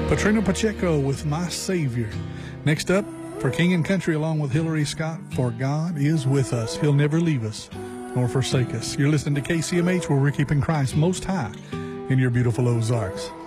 Katrina Pacheco with My Savior. Next up, for King and Country, along with Hillary Scott, For God is With Us. He'll never leave us nor forsake us. You're listening to KCMH, where we're keeping Christ most high in your beautiful Ozarks.